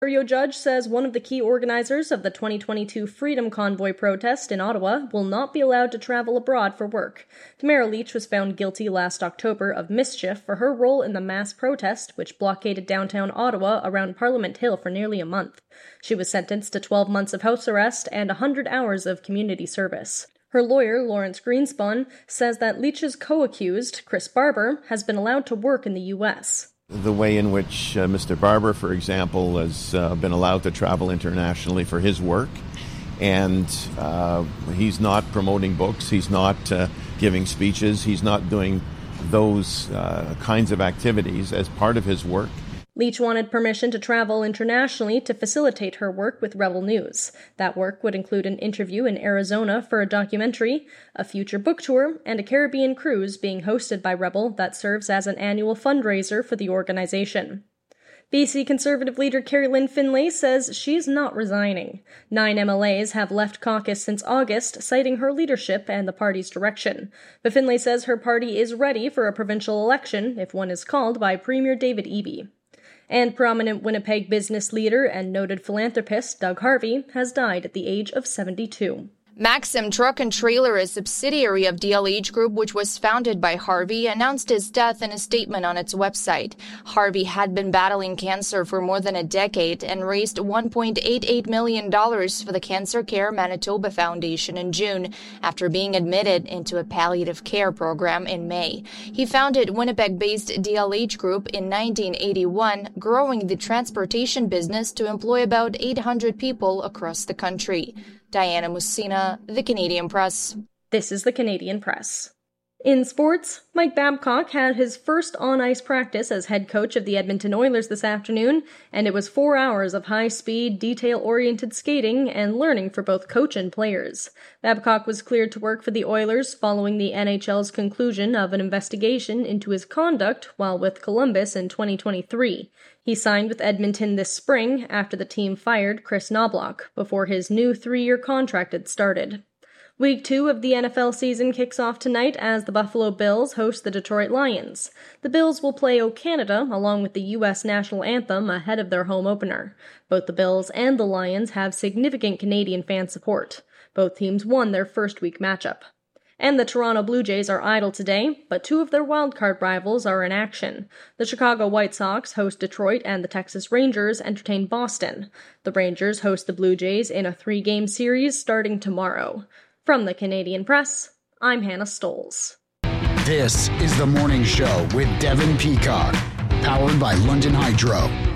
Ontario judge says one of the key organizers of the 2022 Freedom Convoy protest in Ottawa will not be allowed to travel abroad for work. Tamara Lich was found guilty last October of mischief for her role in the mass protest, which blockaded downtown Ottawa around Parliament Hill for nearly a month. She was sentenced to 12 months of house arrest and 100 hours of community service. Her lawyer, Lawrence Greenspun, says that Lich's co-accused, Chris Barber, has been allowed to work in the U.S. The way in which Mr. Barber, for example, has been allowed to travel internationally for his work, and he's not promoting books, he's not giving speeches, he's not doing those kinds of activities as part of his work. Lich wanted permission to travel internationally to facilitate her work with Rebel News. That work would include an interview in Arizona for a documentary, a future book tour, and a Caribbean cruise being hosted by Rebel that serves as an annual fundraiser for the organization. BC Conservative leader Carrie-Lynne Finlay says she's not resigning. 9 MLAs have left caucus since August, citing her leadership and the party's direction. But Finlay says her party is ready for a provincial election if one is called by Premier David Eby. And prominent Winnipeg business leader and noted philanthropist Doug Harvey has died at the age of 72. Maxim Truck and Trailer, a subsidiary of DLH Group, which was founded by Harvey, announced his death in a statement on its website. Harvey had been battling cancer for more than a decade and raised $1.88 million for the Cancer Care Manitoba Foundation in June after being admitted into a palliative care program in May. He founded Winnipeg-based DLH Group in 1981, growing the transportation business to employ about 800 people across the country. Diana Mussina, The Canadian Press. This is The Canadian Press. In sports, Mike Babcock had his first on-ice practice as head coach of the Edmonton Oilers this afternoon, and it was 4 hours of high-speed, detail-oriented skating and learning for both coach and players. Babcock was cleared to work for the Oilers following the NHL's conclusion of an investigation into his conduct while with Columbus in 2023. He signed with Edmonton this spring after the team fired Chris Knobloch before his new 3-year contract had started. Week 2 of the NFL season kicks off tonight as the Buffalo Bills host the Detroit Lions. The Bills will play O Canada along with the U.S. national anthem ahead of their home opener. Both the Bills and the Lions have significant Canadian fan support. Both teams won their first week matchup. And the Toronto Blue Jays are idle today, but 2 of their wildcard rivals are in action. The Chicago White Sox host Detroit and the Texas Rangers entertain Boston. The Rangers host the Blue Jays in a 3-game series starting tomorrow. From the Canadian Press, I'm Hannah Stolz. This is The Morning Show with Devin Peacock, powered by London Hydro.